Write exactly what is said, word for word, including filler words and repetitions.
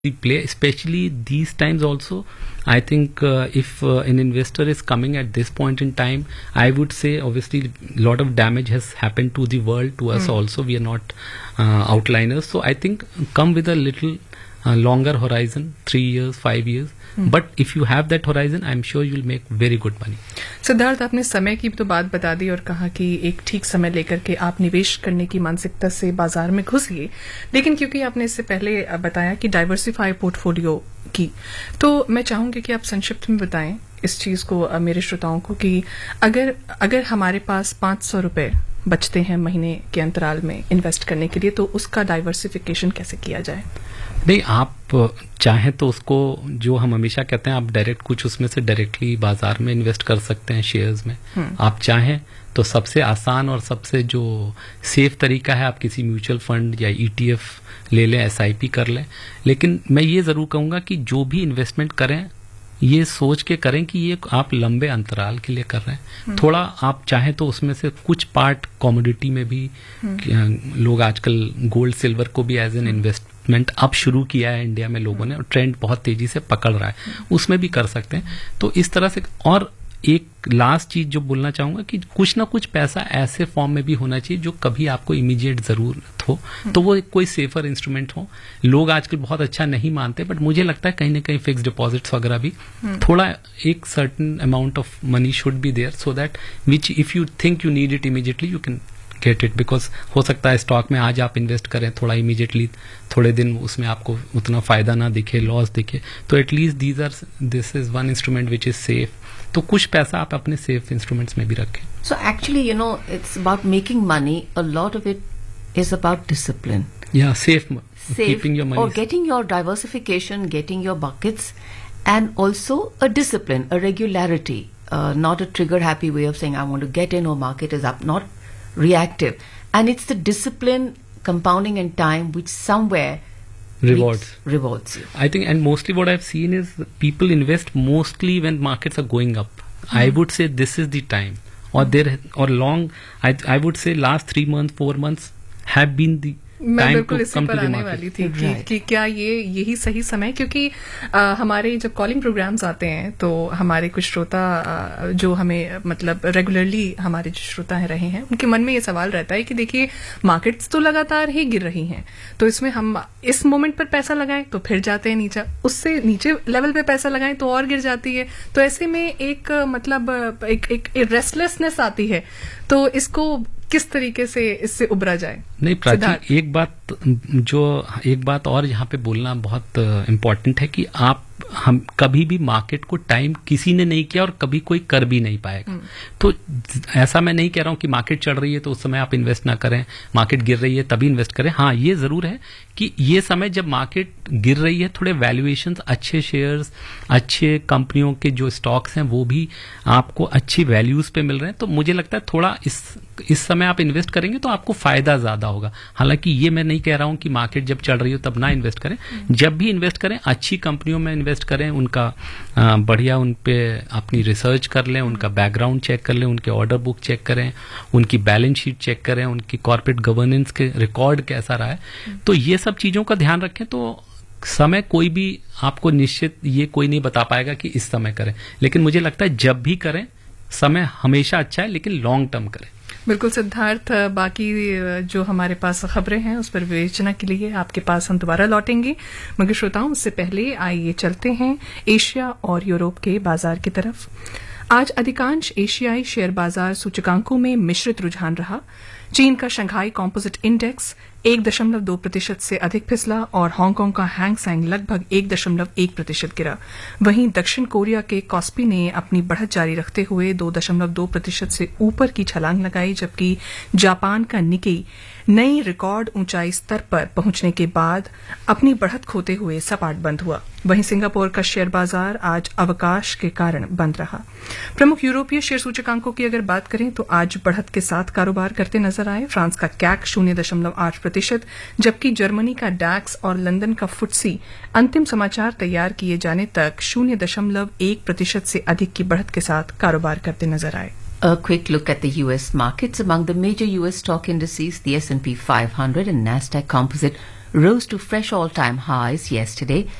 the play, especially these times also. I think uh, if uh, an investor is coming at this point in time, I would say obviously a lot of damage has happened to the world, to us mm. also. We are not uh, outliners. So I think come with a little uh, longer horizon, three years, five years. Hmm. But if you have that horizon, I'm sure you'll make very good money. Siddharth, आपने समय की तो बात बता दी और कहा कि एक ठीक समय लेकर के आप निवेश करने की मानसिकता से बाजार में घुसिए, लेकिन क्योंकि आपने इससे पहले बताया कि डाइवर्सिफाई पोर्टफोलियो की, तो मैं चाहूंगी कि आप संक्षिप्त में बताएं इस चीज को मेरे श्रोताओं को कि अगर अगर हमारे पास पांच सौ रुपए बचते हैं महीने के अंतराल में इन्वेस्ट करने के लिए, तो उसका डाइवर्सिफिकेशन कैसे किया जाए? नहीं, आप चाहें तो उसको, जो हम हमेशा कहते हैं, आप डायरेक्ट कुछ उसमें से डायरेक्टली बाजार में इन्वेस्ट कर सकते हैं शेयर्स में। आप चाहें तो सबसे आसान और सबसे जो सेफ तरीका है, आप किसी म्यूचुअल फंड या ईटीएफ ले लें, एसआईपी कर लें। लेकिन मैं ये जरूर कहूंगा कि जो भी इन्वेस्टमेंट करें, ये सोच के करें कि ये आप लंबे अंतराल के लिए कर रहे हैं। थोड़ा आप चाहें तो उसमें से कुछ पार्ट कमोडिटी में भी, लोग आजकल गोल्ड सिल्वर को भी एज एन इन्वेस्टमेंट अब शुरू किया है इंडिया में लोगों ने, और ट्रेंड बहुत तेजी से पकड़ रहा है, उसमें भी कर सकते हैं। तो इस तरह से, और एक लास्ट चीज जो बोलना चाहूंगा कि कुछ ना कुछ पैसा ऐसे फॉर्म में भी होना चाहिए जो कभी आपको इमीडिएट जरूरत हो, तो वो कोई सेफर इंस्ट्रूमेंट हो। लोग आजकल बहुत अच्छा नहीं मानते, बट मुझे लगता है कहीं ना कहीं फिक्स डिपॉजिट्स वगैरह भी थोड़ा एक certain amount of money should be there, so that which if you think you need it immediately you can get it. Because हो सकता है स्टॉक में आज आप इन्वेस्ट करें, थोड़ा इमीडिएटली थोड़े दिन उसमें आपको उतना फायदा ना दिखे, लॉस दिखे, तो at least these are this is one instrument which is safe. तो कुछ पैसा आप अपने सेफ इंस्ट्रूमेंट्स में भी रखें। So actually you know it's about making money, a lot of it is about discipline. या सेफ, कीपिंग योर मनी, और getting your diversification, getting your buckets, and also a discipline, a regularity, not a trigger happy way of saying I want to get in और market is up, not reactive. And it's the discipline, compounding and time, which somewhere rewards rewards you. I think, and mostly what I've seen is people invest mostly when markets are going up. Mm. I would say this is the time, or mm. there, or long. I I would say last three months, four months have been the मैं बिल्कुल इसी पर आने वाली थी कि, right. कि क्या ये यही सही समय, क्योंकि आ, हमारे जब कॉलिंग प्रोग्राम्स आते हैं तो हमारे कुछ श्रोता जो हमें मतलब रेगुलरली हमारे जो श्रोता है रहे हैं, उनके मन में ये सवाल रहता है कि देखिए मार्केट्स तो लगातार ही गिर रही हैं, तो इसमें हम इस मोमेंट पर पैसा लगाएं तो फिर जाते हैं नीचे, उससे नीचे लेवल पे पैसा लगाएं तो और गिर जाती है। तो ऐसे में एक मतलब एक एक रेस्टलेसनेस आती है, तो इसको किस तरीके से इससे उबरा जाए? नहीं प्राची, एक बात जो एक बात और यहाँ पे बोलना बहुत इम्पोर्टेंट है कि आप हम कभी भी मार्केट को टाइम किसी ने नहीं किया और कभी कोई कर भी नहीं पाएगा। तो ऐसा मैं नहीं कह रहा हूं कि मार्केट चढ़ रही है तो उस समय आप इन्वेस्ट ना करें, मार्केट गिर रही है तभी इन्वेस्ट करें। हाँ, ये जरूर है कि ये समय जब मार्केट गिर रही है, थोड़े वैल्यूएशंस, अच्छे शेयर्स, अच्छे कंपनियों के जो स्टॉक्स हैं वो भी आपको अच्छी वैल्यूज पे मिल रहे हैं, तो मुझे लगता है थोड़ा इस इस समय आप इन्वेस्ट करेंगे तो आपको फायदा ज्यादा होगा। हालांकि ये मैं नहीं कह रहा हूं कि मार्केट जब चढ़ रही हो तब ना इन्वेस्ट करें, जब भी इन्वेस्ट करें अच्छी कंपनियों में इन्वेस्ट करें, उनका आ, बढ़िया उन पे अपनी रिसर्च कर लें, उनका बैकग्राउंड चेक कर लें, उनके ऑर्डर बुक चेक करें, उनकी बैलेंस शीट चेक करें, उनकी कॉर्पोरेट गवर्नेंस के रिकॉर्ड कैसा रहा है, तो ये सब चीजों का ध्यान रखें। तो समय कोई भी आपको निश्चित ये कोई नहीं बता पाएगा कि इस समय करें, लेकिन मुझे लगता है जब भी करें समय हमेशा अच्छा है, लेकिन लॉन्ग टर्म करें। बिल्कुल सिद्धार्थ, बाकी जो हमारे पास खबरें हैं उस पर विवेचना के लिए आपके पास हम दोबारा लौटेंगे, मगर श्रोताओं उससे पहले आइए चलते हैं एशिया और यूरोप के बाजार की तरफ। आज अधिकांश एशियाई शेयर बाजार सूचकांकों में मिश्रित रुझान रहा। चीन का शंघाई कॉम्पोजिट इंडेक्स एक दशमलव दो प्रतिशत से अधिक फिसला और हांगकांग का हैंग सेंग लगभग एक दशमलव एक प्रतिशत गिरा। वहीं दक्षिण कोरिया के कॉस्पी ने अपनी बढ़त जारी रखते हुए दो दशमलव दो प्रतिशत से ऊपर की छलांग लगाई, जबकि जापान का निकेई नई रिकॉर्ड ऊंचाई स्तर पर पहुंचने के बाद अपनी बढ़त खोते हुए सपाट बंद हुआ। वहीं सिंगापुर का शेयर बाजार आज अवकाश के कारण बंद रहा। प्रमुख यूरोपीय शेयर सूचकांकों की अगर बात करें तो आज बढ़त के साथ कारोबार करते नजर आए। फ्रांस का कैक शून्य दशमलव आठ प्रतिशत, जबकि जर्मनी का डैक्स और लंदन का फुटसी अंतिम समाचार तैयार किए जाने तक शून्य दशमलव एक प्रतिशत से अधिक की बढ़त के साथ कारोबार करते नजर आए। A quick look at the U S markets. Among the major U S stock indices, the S and P five hundred and NASDAQ Composite rose to fresh all-time highs yesterday,